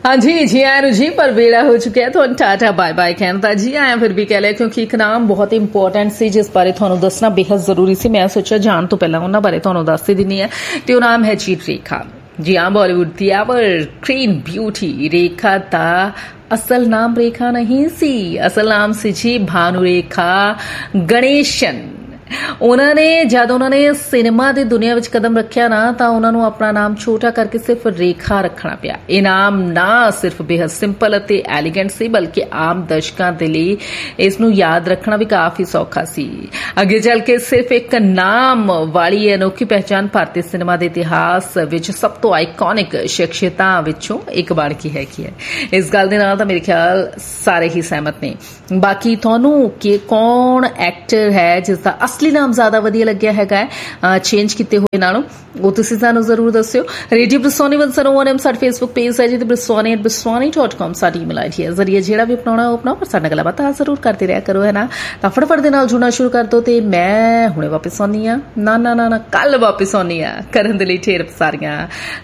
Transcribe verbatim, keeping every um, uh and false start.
हाँ जी, जी आया जी, पर वेला हो चुका तो टाटा बाय बाय कहण दा जी आया फिर भी कह लिया, क्योंकि एक नाम बहुत ही इंपॉर्टेंट सी जिस बारे तुहानू दसना बेहद जरूरी सी। मैं सोचा जान तो पहला उन्हां बारे तुहानू दस ही दिनी है। ते ओ नाम है जी रेखा। जी हाँ, बॉलीवुड दी एवरग्रीन ब्यूटी रेखा दा असल नाम रेखा नहीं सी, असल नाम सी जी भानु रेखा गणेशन। उन्होंने जब उन्होंने सिनेमा की दुनिया में कदम रखा ना तो उन्होंने अपना नाम छोटा करके सिर्फ रेखा रखना पिया। यह नाम ना सिर्फ बेहद सिंपल अते एलीगेंट सी बल्कि आम दर्शकों के लिए इसनू याद रखना भी काफी सौखा सी। अगे चल के सिर्फ एक नाम वाली अनोखी पहचान भारतीय सिनेमा के इतिहास विच सब तो आइकॉनिक शख्सियतां विचों एक बन के हैगी है। इस गल दे नाल तां मेरे ख्याल सारे ही सहमत ने। बाकी तुहानू कि कौन एक्टर है जिसका असली नाम ज्यादा वधिया लग्या हैगा है चेंज किते होए नालों, वो तुसीं सानू जरूर दस्सिओ। Radio ब्रसोनी one zero one M साडा फेसबुक पेज है जी, ते ब्रसोनी एट ब्रसोनी डॉट कॉम साडी ईमेल आईडी है। जरिए जेड़ा भी अपनाउणा हो अपनाओ, पर साडे नाल गल्लबात जरूर करते रहा करो, है ना। तां फटाफट दे नाल जुड़ना शुरू कर दो ते मैं हुणे वापस आउंदी आ। ना ना ना ना कल वापस आउंदी आ करन दे लई ढेर सारियां